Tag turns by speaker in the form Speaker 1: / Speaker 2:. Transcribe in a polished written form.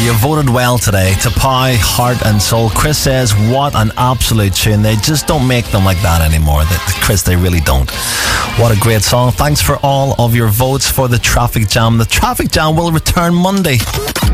Speaker 1: you voted well today. Tapao, Heart and Soul. Chris says, what an absolute tune. They just don't make them like that anymore. Chris, they really don't. What a great song. Thanks for all of your votes for the Traffic Jam. The Traffic Jam will return Monday.